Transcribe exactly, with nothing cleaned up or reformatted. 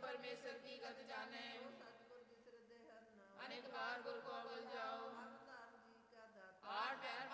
परमेश्वर की गत जाने। सतगुर जिस हृदय हर नाम। अनेक बार गुर को बल जाओ। अवतार जी का दाता। आठ पैर